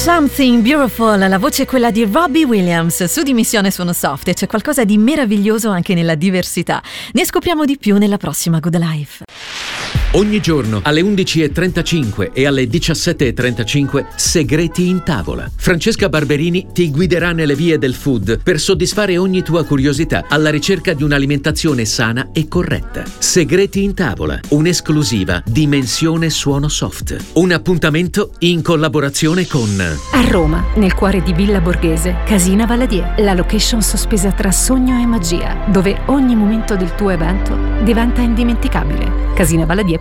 Something Beautiful, la voce è quella di Robbie Williams. Su Dimissione Suono Soft e c'è qualcosa di meraviglioso anche nella diversità. Ne scopriamo di più nella prossima Good Life. Ogni giorno alle 11.35 e alle 17.35 Segreti in tavola. Francesca Barberini ti guiderà nelle vie del food per soddisfare ogni tua curiosità alla ricerca di un'alimentazione sana e corretta. Segreti in tavola, un'esclusiva Dimensione Suono Soft. Un appuntamento in collaborazione con A Roma, nel cuore di Villa Borghese, Casina Valadier, la location sospesa tra sogno e magia, dove ogni momento del tuo evento diventa indimenticabile. Casinavaladier.it.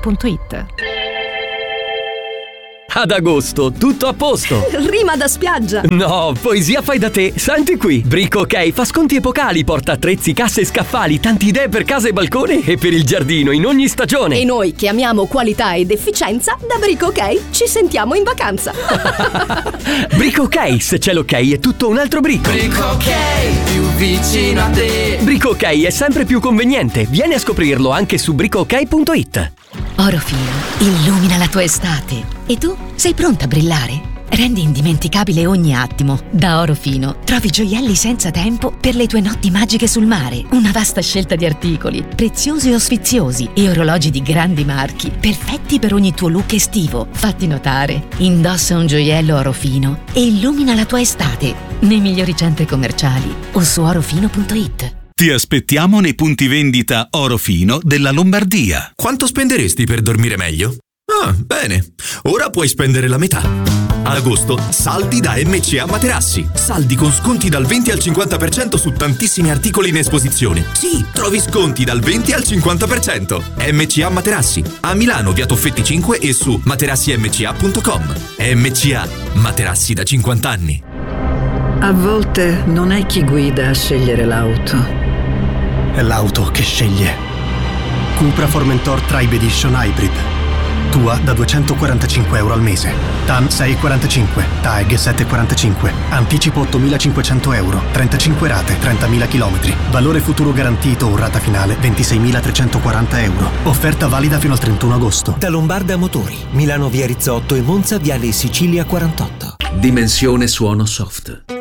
Ad agosto, tutto a posto! Rima da spiaggia! No, poesia fai da te! Senti qui! Brico OK fa sconti epocali, porta attrezzi, casse e scaffali, tanti idee per casa e balcone e per il giardino in ogni stagione! E noi che amiamo qualità ed efficienza, da Brico OK ci sentiamo in vacanza! Brico OK, se c'è l'ok è tutto un altro brico! Brico OK, più vicino a te! Brico OK è sempre più conveniente, vieni a scoprirlo anche su bricook.it. Orofino illumina la tua estate. E tu sei pronta a brillare? Rendi indimenticabile ogni attimo. Da Orofino trovi gioielli senza tempo per le tue notti magiche sul mare. Una vasta scelta di articoli, preziosi o sfiziosi, e orologi di grandi marchi, perfetti per ogni tuo look estivo. Fatti notare. Indossa un gioiello Orofino e illumina la tua estate nei migliori centri commerciali o su orofino.it. Ti aspettiamo nei punti vendita Orofino della Lombardia. Quanto spenderesti per dormire meglio? Ah, bene. Ora puoi spendere la metà. Ad agosto, saldi da MCA Materassi. Saldi con sconti dal 20 al 50% su tantissimi articoli in esposizione. Sì, trovi sconti dal 20 al 50%. MCA Materassi. A Milano, via Toffetti 5 e su materassimca.com. MCA. Materassi da 50 anni. A volte non è chi guida a scegliere l'auto. È l'auto che sceglie. Cupra Formentor Tribe Edition Hybrid. Tua da €245 al mese. TAN 6,45, TAEG 7,45. Anticipo €8.500, 35 rate, 30.000 km. Valore futuro garantito o rata finale €26.340. Offerta valida fino al 31 agosto. Da Lombarda Motori, Milano via Rizzotto e Monza viale Sicilia 48. Dimensione Suono Soft.